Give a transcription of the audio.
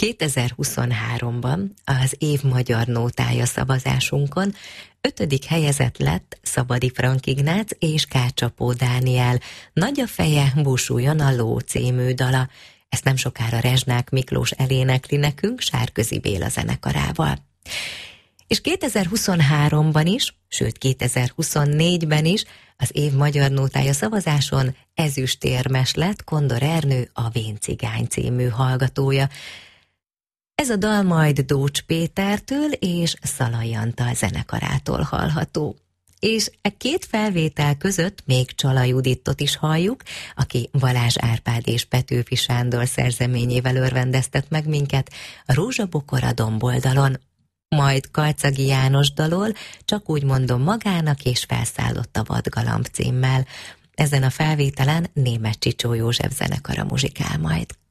2023-ban az év magyar nótája szavazásunkon 5. helyezett lett Szabadi Frank Ignác és Kácsapó Dániel Nagy a feje, búsuljon a ló című dala. Ezt nem sokára Rezsnák Miklós elénekli nekünk Sárközi Béla zenekarával. És 2023-ban is, sőt 2024-ben is az év magyar nótája szavazáson ezüstérmes lett Kondor Ernő, a Vén cigány című hallgatója. Ez a dal majd Dócs Pétertől és Szalai Antal zenekarától hallható. És e két felvétel között még Csala Judittot is halljuk, aki Balázs Árpád és Petőfi Sándor szerzeményével örvendeztet meg minket a Rózsabokor a domboldalon. Majd Kalczagi János dalol, Csak úgy mondom magának, és Felszállott a vadgalamb címmel. Ezen a felvételen Németh Csicsó József zenekara muzsikál majd.